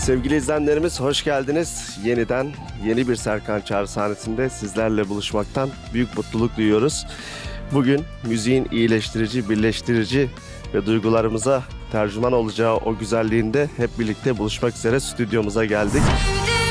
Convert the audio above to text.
Sevgili izleyenlerimiz hoş geldiniz. Yeniden yeni bir Serkan Çağrı sahnesinde sizlerle buluşmaktan büyük mutluluk duyuyoruz. Bugün müziğin iyileştirici, birleştirici ve duygularımıza tercüman olacağı o güzelliğinde hep birlikte buluşmak üzere stüdyomuza geldik.